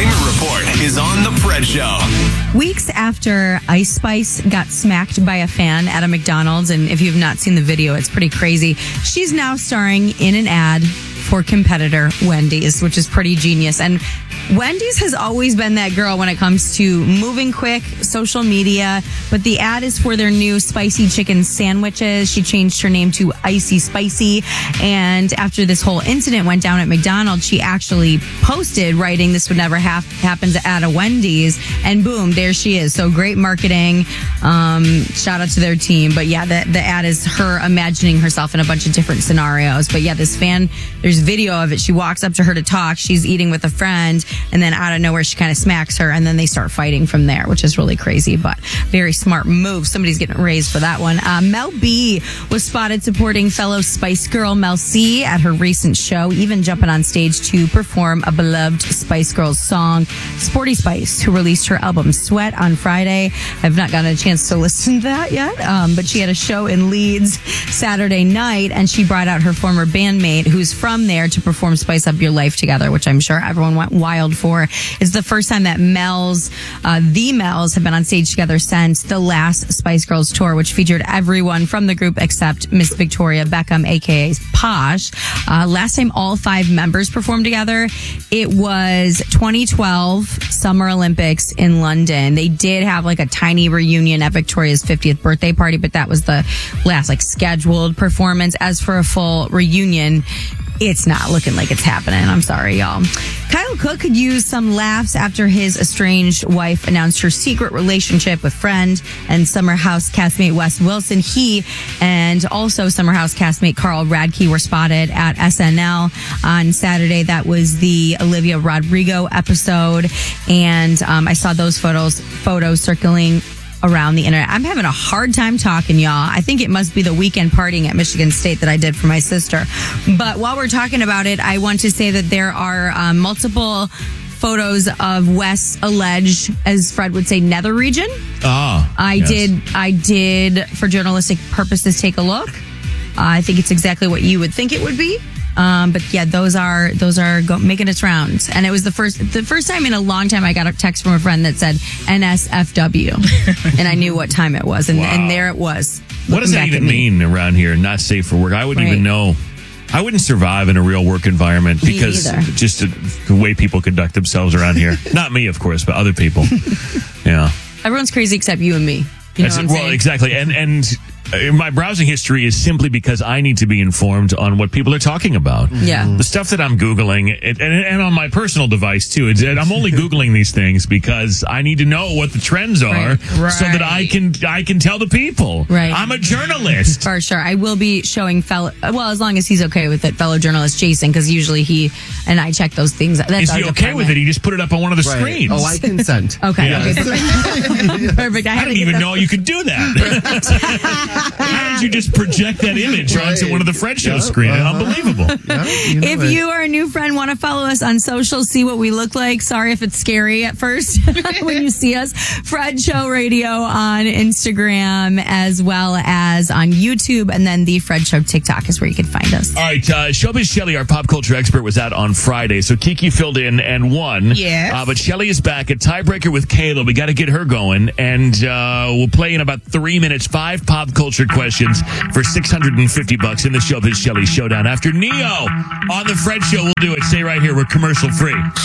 Entertainment Report is on The Fred Show. Weeks after Ice Spice got smacked by a fan at a McDonald's, and if you've not seen the video, it's pretty crazy. She's now starring in an ad for competitor Wendy's, which is pretty genius. And Wendy's has always been that girl when it comes to moving quick, social media, but the ad is for their new spicy chicken sandwiches. She changed her name to Icy Spicy, and after this whole incident went down at McDonald's, she actually posted writing this would never happen at a Wendy's, and boom, there she is. So great marketing. Shout out to their team. But yeah, the ad is her imagining herself in a bunch of different scenarios. But yeah, this fan, there's video of it. She walks up to her to talk. She's eating with a friend, and then out of nowhere, she kind of smacks her, and then they start fighting from there, which is really crazy, but very smart move. Somebody's getting raised for that one. Mel B was spotted supporting fellow Spice Girl Mel C at her recent show, even jumping on stage to perform a beloved Spice Girls song, Sporty Spice, who released her album Sweat on Friday. I've not gotten a chance to listen to that yet, but she had a show in Leeds Saturday night, and she brought out her former bandmate, who's from there, to perform Spice Up Your Life together, which I'm sure everyone went wild for. It's the first time that the Mels have been on stage together since the last Spice Girls tour, which featured everyone from the group except Miss Victoria Beckham, aka Posh. Last time all 5 members performed together, it was 2012 Summer Olympics in London. They did have like a tiny reunion at Victoria's 50th birthday party, but that was the last like scheduled performance. As for a full reunion, it's not looking like it's happening. I'm sorry, y'all. Kyle Cook could use some laughs after his estranged wife announced her secret relationship with friend and Summer House castmate Wes Wilson. He and also Summer House castmate Carl Radke were spotted at SNL on Saturday. That was the Olivia Rodrigo episode. And I saw those photos circling around the internet. I'm having a hard time talking, y'all. I think it must be the weekend partying at Michigan State that I did for my sister. But while we're talking about it, I want to say that there are multiple photos of Wes alleged, as Fred would say, nether region. I did for journalistic purposes take a look. I think it's exactly what you would think it would be. But yeah, those are making its rounds. And it was the first time in a long time I got a text from a friend that said NSFW. And I knew what time it was. And, wow. And there it was. What does that even mean around here? Not safe for work. I wouldn't even know. I wouldn't survive in a real work environment because just the way people conduct themselves around here. Not me, of course, but other people. Yeah. Everyone's crazy except you and me. You know what I'm saying? Exactly. And my browsing history is simply because I need to be informed on what people are talking about. Yeah. The stuff that I'm Googling, and on my personal device, too. I'm only Googling these things because I need to know what the trends are so that I can tell the people. Right. I'm a journalist. For sure. I will be showing as long as he's okay with it, fellow journalist Jason, because usually he and I check those things. That's Is he okay with it? He just put it up on one of the screens. Oh, I consent. Okay. Yeah. Perfect. I didn't even know you could do that. How did you just project that image onto one of the Fred Show screen? Unbelievable. If you are a new friend, want to follow us on social, see what we look like. Sorry if it's scary at first when you see us. Fred Show Radio on Instagram as well as on YouTube. And then the Fred Show TikTok is where you can find us. All right. Showbiz Shelley, our pop culture expert, was out on Friday. So Kiki filled in and won. Yes. But Shelley is back at tiebreaker with Kayla. We got to get her going. And we'll play in about 3 minutes, 5 pop culture questions for $650 in the Showbiz Shelley Showdown. After Neo on the Fred Show, we'll do it. Stay right here. We're commercial free.